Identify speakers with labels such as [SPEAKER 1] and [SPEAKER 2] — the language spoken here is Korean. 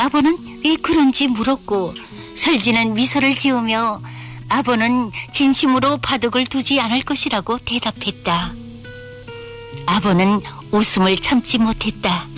[SPEAKER 1] 아버는 왜 그런지 물었고 설지는 미소를 지으며 아버는 진심으로 바둑을 두지 않을 것이라고 대답했다. 아버는 웃음을 참지 못했다.